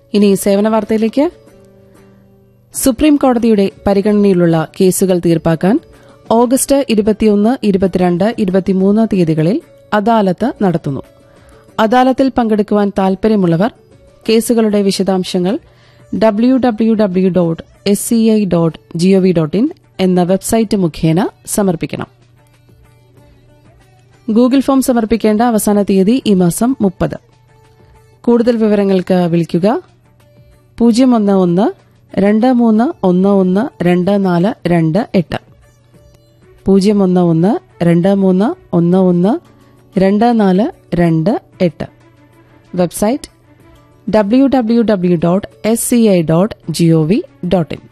ഇനി സേവന വാർത്തയിലേക്ക്. സുപ്രീം കോടതിയുടെ പരിഗണനയിലുള്ള കേസുകൾ തീർപ്പാക്കാൻ ഓഗസ്റ്റ് 21, 22, 23 തീയതികളിൽ അദാലത്ത് നടത്തുന്നു. അദാലത്തിൽ പങ്കെടുക്കുവാൻ താൽപര്യമുള്ളവർ കേസുകളുടെ വിശദാംശങ്ങൾ www.sci.gov.in എന്ന വെബ്സൈറ്റ് മുഖേന സമർപ്പിക്കണം. ഗൂഗിൾ ഫോം സമർപ്പിക്കേണ്ട അവസാന തീയതി ഈ മാസം 30. കൂടുതൽ വിവരങ്ങൾക്ക് വിളിക്കുക 011-2311-2428 011-2311-2428. Website www.sci.gov.in.